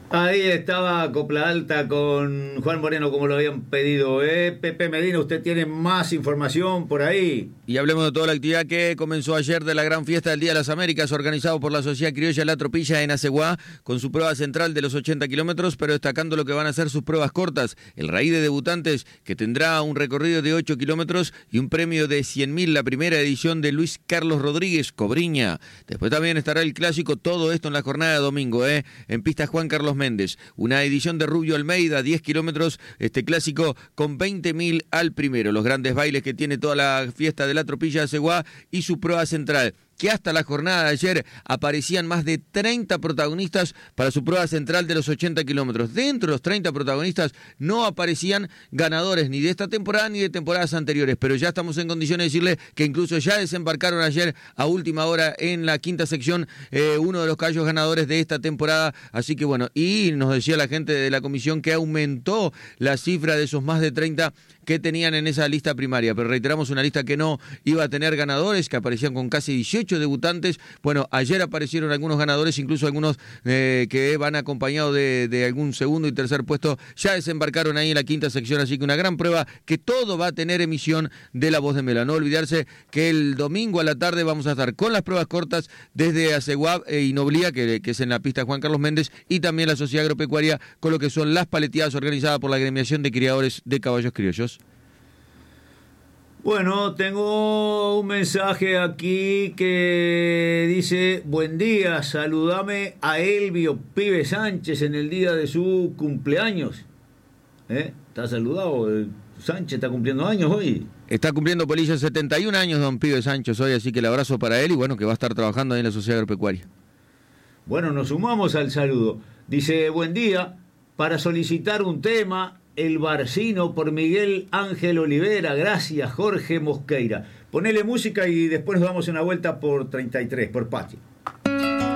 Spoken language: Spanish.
Ahí estaba Copla Alta con Juan Moreno como lo habían pedido. Pepe Medina, usted tiene más información por ahí. Y hablemos de toda la actividad que comenzó ayer de la gran fiesta del Día de las Américas, organizado por la Sociedad Criolla La Tropilla en Aceguá, con su prueba central de los 80 kilómetros, pero destacando lo que van a ser sus pruebas cortas. El raíz de debutantes, que tendrá un recorrido de 8 kilómetros y un premio de 100.000, la primera edición de Luis Carlos Rodríguez Cobriña. Después también estará el clásico, todo esto en la jornada de domingo, en pista Juan Carlos Méndez. Una edición de Rubio Almeida, 10 kilómetros, este clásico con 20.000 al primero. Los grandes bailes que tiene toda la fiesta de La Tropilla de Aceguá y su prueba central, que hasta la jornada de ayer aparecían más de 30 protagonistas para su prueba central de los 80 kilómetros. Dentro de los 30 protagonistas no aparecían ganadores ni de esta temporada ni de temporadas anteriores, pero ya estamos en condiciones de decirle que incluso ya desembarcaron ayer a última hora en la quinta sección uno de los caballos ganadores de esta temporada. Así que bueno, y nos decía la gente de la comisión que aumentó la cifra de esos más de 30 que tenían en esa lista primaria, pero reiteramos, una lista que no iba a tener ganadores, que aparecían con casi 18 debutantes. Bueno, ayer aparecieron algunos ganadores, incluso algunos que van acompañados de algún segundo y tercer puesto, ya desembarcaron ahí en la quinta sección, así que una gran prueba que todo va a tener emisión de La Voz de Mela. No olvidarse que el domingo a la tarde vamos a estar con las pruebas cortas desde Aceguá y Noblía, que es en la pista Juan Carlos Méndez, y también la Sociedad Agropecuaria con lo que son las paleteadas organizadas por la Agremiación de Criadores de Caballos Criollos. Bueno, tengo un mensaje aquí que dice: buen día, saludame a Elvio Pibe Sánchez en el día de su cumpleaños. ¿Está saludado? Sánchez está cumpliendo años hoy. Está cumpliendo Polillo 71 años, don Pibe Sánchez, hoy, así que el abrazo para él y bueno, que va a estar trabajando ahí en la Sociedad Agropecuaria. Bueno, nos sumamos al saludo. Dice: buen día, para solicitar un tema, El Barcino, por Miguel Ángel Olivera. Gracias, Jorge Mosqueira. Ponele música y después nos damos una vuelta por 33, por Patio.